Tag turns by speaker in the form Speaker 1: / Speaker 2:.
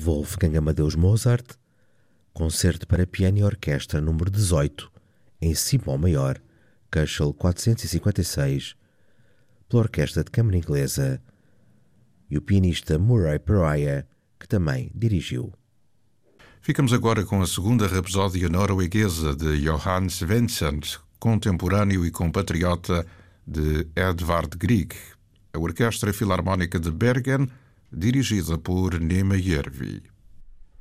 Speaker 1: Wolfgang Amadeus Mozart, Concerto para piano e orquestra número 18, em si bemol maior, Köchel 456, pela Orquestra de Câmara Inglesa, e o pianista Murray Pariah, que também dirigiu.
Speaker 2: Ficamos agora com a segunda rapsódia norueguesa de Johann Svensson, contemporâneo e compatriota de Edvard Grieg, a Orquestra Filarmónica de Bergen, dirigida por Nema Järvi.